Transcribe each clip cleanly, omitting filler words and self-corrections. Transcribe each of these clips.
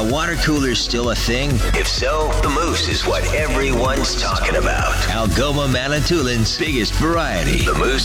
water cooler still a thing? If so, the Moose is what everyone's talking about. Algoma Manitoulин's biggest variety. The Moose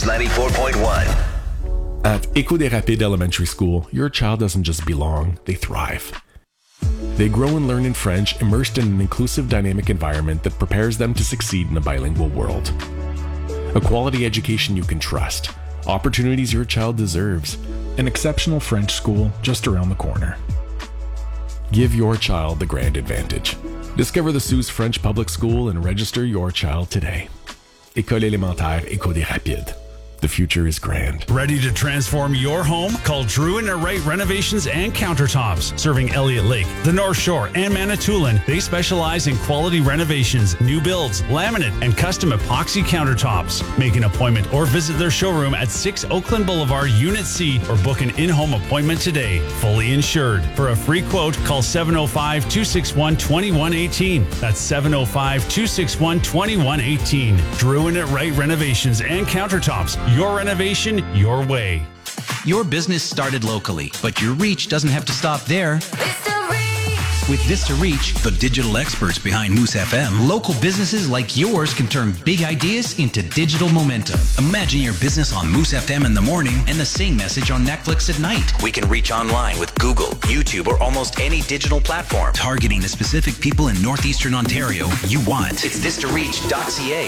94.1. At École des Rapides Elementary School, your child doesn't just belong, they thrive. They grow and learn in French, immersed in an inclusive, dynamic environment that prepares them to succeed in a bilingual world. A quality education you can trust, opportunities your child deserves, an exceptional French school just around the corner. Give your child the grand advantage. Discover the Suze French Public School and register your child today. École élémentaire École des Rapides. The future is grand. Ready to transform your home? Call Drew and Wright Renovations and Countertops. Serving Elliott Lake, the North Shore, and Manitoulin. They specialize in quality renovations, new builds, laminate, and custom epoxy countertops. Make an appointment or visit their showroom at 6 Oakland Boulevard, Unit C, or book an in-home appointment today. Fully insured. For a free quote, call 705-261-2118. That's 705-261-2118. Drew and Wright Renovations and Countertops. Your renovation, your way. Your business started locally, but your reach doesn't have to stop there. With Vista Reach, the digital experts behind Moose FM, local businesses like yours can turn big ideas into digital momentum. Imagine your business on Moose FM in the morning and the same message on Netflix at night. We can reach online with Google, YouTube, or almost any digital platform. Targeting the specific people in northeastern Ontario you want. It's VistaReach.ca.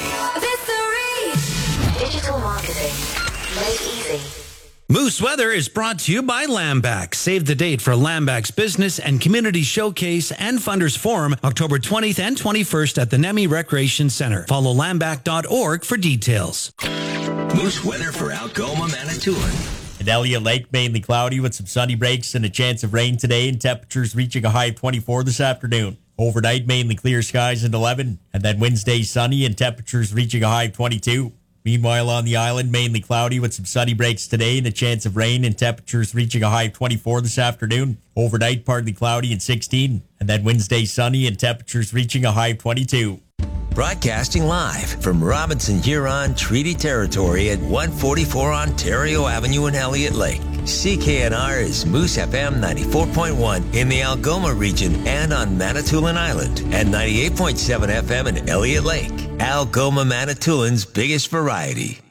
Digital marketing made easy. Moose Weather is brought to you by Lamback. Save the date for Lamback's Business and Community Showcase and Funders Forum, October 20th and 21st at the Nemi Recreation Center. Follow lamback.org for details. Moose Weather for Algoma, Manitoulin. At Elliott Lake, mainly cloudy with some sunny breaks and a chance of rain today, and temperatures reaching a high of 24 this afternoon. Overnight, mainly clear skies at 11, and then Wednesday sunny and temperatures reaching a high of 22. Meanwhile, on the island, mainly cloudy with some sunny breaks today and a chance of rain and temperatures reaching a high of 24 this afternoon. Overnight, partly cloudy and 16. And then Wednesday, sunny and temperatures reaching a high of 22. Broadcasting live from Robinson Huron Treaty Territory at 144 Ontario Avenue in Elliott Lake. CKNR is Moose FM 94.1 in the Algoma region and on Manitoulin Island, and 98.7 FM in Elliott Lake. Algoma Manitoulin's biggest variety.